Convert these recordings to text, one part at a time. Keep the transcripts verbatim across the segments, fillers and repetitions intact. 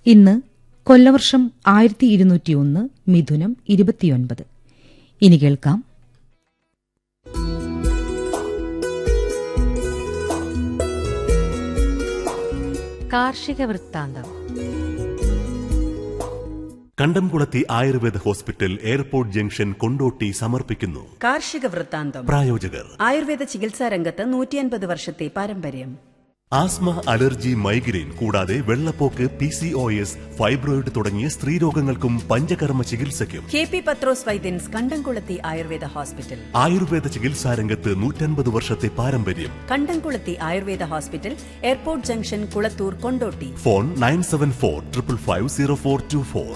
ഇന്ന് കൊല്ലവർഷം ആയിരത്തി ഇരുന്നൂറ്റിയൊന്ന് മിഥുനം ഇരുപത്തിയൊൻപത്. ഇനി കേൾക്കാം കാർഷിക വൃത്താന്തം. കണ്ടംകുളത്തി Ayurveda hospital, airport junction, Kondotty സമർപ്പിക്കുന്നു കാർഷിക വൃത്താന്തം. പ്രായോജകർ ആയുർവേദ ചികിത്സാ രംഗത്ത് നൂറ്റിയൻപത് വർഷത്തെ പാരമ്പര്യം. ആസ്മ, അലർജി, മൈഗ്രെയിൻ കൂടാതെ വെള്ളപ്പോക്ക്, P C O S, fibroid തുടങ്ങിയ സ്ത്രീരോഗങ്ങൾക്കും പഞ്ചകർമ്മ ചികിത്സയ്ക്കും കെ പി പത്രോസ് വൈദ്യൻസ്, കണ്ടംകുളത്തി ആയുർവേദ ഹോസ്പിറ്റൽ. ആയുർവേദ ചികിത്സാ രംഗത്ത് നൂറ്റൻപത് വർഷത്തെ പാരമ്പര്യം. കണ്ടംകുളത്തി Ayurveda hospital, airport junction, Kulathur, Kondotty. Phone nine seven four triple five zero four to four.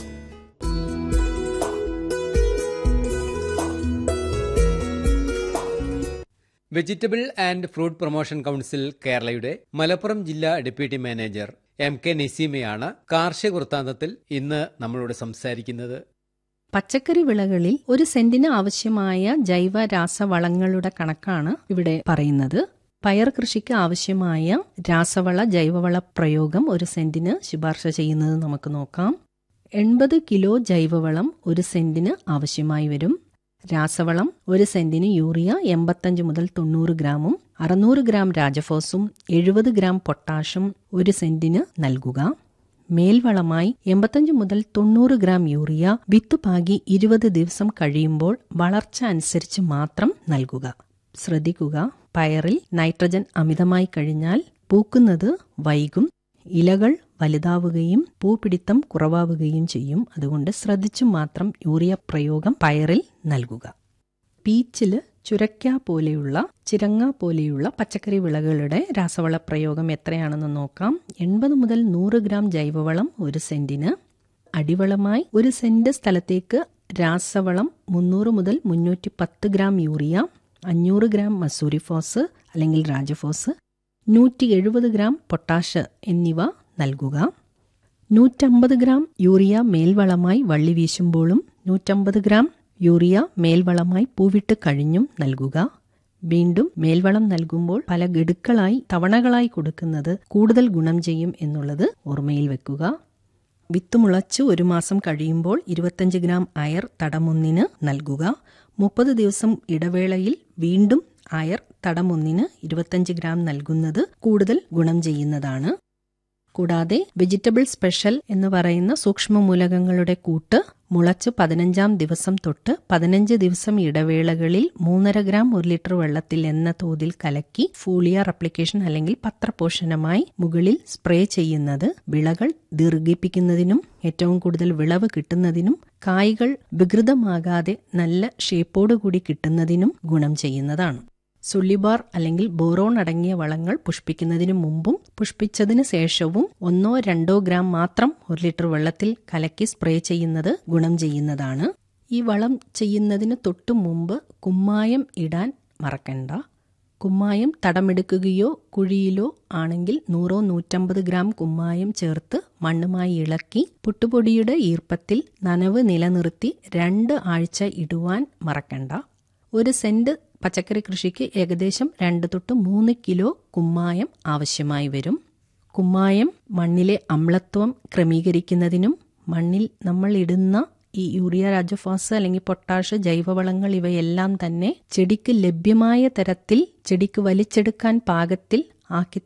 Vegetable and fruit promotion council കേരളയുടെ മലപ്പുറം ജില്ലാ ഡെപ്യൂട്ടി മാനേജർ എം കെ നസീമയാണ് കാർഷിക വൃത്താന്തത്തിൽ ഇന്ന് നമ്മളോട് സംസാരിക്കുന്നത്. പച്ചക്കറി വിളകളിൽ ഒരു സെന്റിന് ആവശ്യമായ ജൈവ രാസവളങ്ങളുടെ കണക്കാണ് ഇവിടെ പറയുന്നത്. പയർ കൃഷിക്ക് ആവശ്യമായ രാസവള ജൈവവള പ്രയോഗം ഒരു സെന്റിന് ശുപാർശ ചെയ്യുന്നത് നമുക്ക് നോക്കാം. എൺപത് കിലോ ജൈവവളം ഒരു സെന്റിന് ആവശ്യമായി വരും. രാസവളം ഒരു സെന്റിന് യൂറിയ എൺപത്തഞ്ച് മുതൽ തൊണ്ണൂറ് ഗ്രാമും അറുന്നൂറ് ഗ്രാം രാജഫോസും എഴുപത് ഗ്രാം പൊട്ടാഷും ഒരു സെന്റിന് നൽകുക. മേൽവളമായി എൺപത്തഞ്ച് മുതൽ തൊണ്ണൂറ് ഗ്രാം യൂറിയ വിത്തുപാകി ഇരുപത് ദിവസം കഴിയുമ്പോൾ വളർച്ച അനുസരിച്ച് മാത്രം നൽകുക. ശ്രദ്ധിക്കുക, പയറിൽ നൈട്രജൻ അമിതമായി കഴിഞ്ഞാൽ പൂക്കുന്നത് വൈകും, ഇലകൾ വലുതാവുകയും പൂപിടിത്തം കുറവാവുകയും ചെയ്യും. അതുകൊണ്ട് ശ്രദ്ധിച്ചു മാത്രം യൂറിയ പ്രയോഗം പയറിൽ നൽകുക. പീച്ചില്, ചുരക്ക പോലെയുള്ള ചിരങ്ങ പോലെയുള്ള പച്ചക്കറി വിളകളുടെ രാസവള പ്രയോഗം എത്രയാണെന്ന് നോക്കാം. എൺപത് മുതൽ നൂറ് ഗ്രാം ജൈവവളം ഒരു സെന്റിന്. അടിവളമായി ഒരു സെന്റ് സ്ഥലത്തേക്ക് രാസവളം മുന്നൂറ് മുതൽ മുന്നൂറ്റി പത്ത് ഗ്രാം യൂറിയ, അഞ്ഞൂറ് ഗ്രാം മസൂരിഫോസ് അല്ലെങ്കിൽ രാജഫോസ്, നൂറ്റി എഴുപത് ഗ്രാം പൊട്ടാഷ് എന്നിവ നൽകുക. നൂറ്റമ്പത് ഗ്രാം യൂറിയ മേൽവളമായി വള്ളി വീശുമ്പോഴും നൂറ്റമ്പത് ഗ്രാം യൂറിയ മേൽവളമായി പൂവിട്ട് കഴിഞ്ഞും നൽകുക. വീണ്ടും മേൽവളം നൽകുമ്പോൾ പല ഗഡുക്കളായി തവണകളായി കൊടുക്കുന്നത് കൂടുതൽ ഗുണം ചെയ്യും എന്നുള്ളത് ഓർമ്മയിൽ വെക്കുക. വിത്ത് മുളച്ച് ഒരു മാസം കഴിയുമ്പോൾ ഇരുപത്തഞ്ച് ഗ്രാം അയർ തടമൊന്നിന് നൽകുക. മുപ്പത് ദിവസം ഇടവേളയിൽ വീണ്ടും അയർ തടമൊന്നിന് ഇരുപത്തഞ്ച് ഗ്രാം നൽകുന്നത് കൂടുതൽ ഗുണം ചെയ്യുന്നതാണ്. കൂടാതെ വെജിറ്റബിൾ സ്പെഷ്യൽ എന്ന് പറയുന്ന സൂക്ഷ്മമൂലകങ്ങളുടെ കൂട്ട് മുളച്ച് പതിനഞ്ചാം ദിവസം തൊട്ട് പതിനഞ്ച് ദിവസം ഇടവേളകളിൽ മൂന്നര ഗ്രാം ഒരു ലിറ്റർ വെള്ളത്തിൽ എന്ന തോതിൽ കലക്കി ഫോളിയർ അപ്ലിക്കേഷൻ അല്ലെങ്കിൽ പത്രപോഷണമായി മുകളിൽ സ്പ്രേ ചെയ്യുന്നത് വിളകൾ ദീർഘിപ്പിക്കുന്നതിനും ഏറ്റവും കൂടുതൽ വിളവ് കിട്ടുന്നതിനും കായ്കൾ വികൃതമാകാതെ നല്ല ഷേപ്പോടുകൂടി കിട്ടുന്നതിനും ഗുണം ചെയ്യുന്നതാണ്. സുള്ളിബാർ അല്ലെങ്കിൽ ബോറോൺ അടങ്ങിയ വളങ്ങൾ പുഷ്പിക്കുന്നതിനു മുമ്പും പുഷ്പിച്ചതിന് ശേഷവും ഒന്നോ രണ്ടോ ഗ്രാം മാത്രം ഒരു ലിറ്റർ വെള്ളത്തിൽ കലക്കി സ്പ്രേ ചെയ്യുന്നത് ഗുണം ചെയ്യുന്നതാണ്. ഈ വളം ചെയ്യുന്നതിന് തൊട്ടു മുമ്പ് കുമ്മായം ഇടാൻ മറക്കണ്ട. കുമ്മായം തടമെടുക്കുകയോ കുഴിയിലോ ആണെങ്കിൽ നൂറോ നൂറ്റമ്പത് ഗ്രാം കുമ്മായം ചേർത്ത് മണ്ണുമായി ഇളക്കി പുട്ടുപൊടിയുടെ ഈർപ്പത്തിൽ നനവ് നിലനിർത്തി രണ്ട് ആഴ്ച ഇടുവാൻ മറക്കണ്ട. ഒരു സെന്റ് പച്ചക്കറി കൃഷിക്ക് ഏകദേശം രണ്ട് തൊട്ട് മൂന്ന് കിലോ കുമ്മായം ആവശ്യമായി വരും. കുമ്മായം മണ്ണിലെ അമ്ലത്വം ക്രമീകരിക്കുന്നതിനും മണ്ണിൽ നമ്മൾ ഇടുന്ന ഈ യൂറിയ, രാജഫോസ് അല്ലെങ്കിൽ പൊട്ടാഷ്, ജൈവവളങ്ങൾ ഇവയെല്ലാം തന്നെ ചെടിക്ക് ലഭ്യമായ തരത്തിൽ ചെടിക്ക് വലിച്ചെടുക്കാൻ പാകത്തിൽ ആക്കി